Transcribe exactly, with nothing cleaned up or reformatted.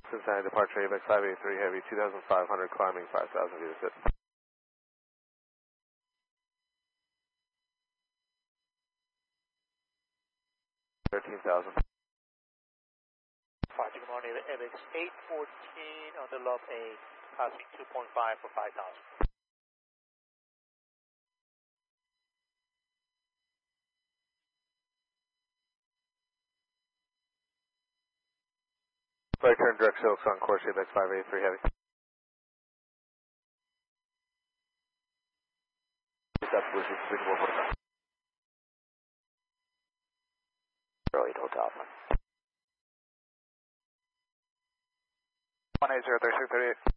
Cincinnati departure A B X five eighty-three Heavy, two thousand five hundred climbing, five thousand feet of sit. thirteen thousand. Departure, good morning, A B X eight fourteen on the lob A, passing two point five for five thousand. Right turn direct Silks on course A B X five eighty-three Heavy. Early Hotel. one eight zero three six thirty-eight.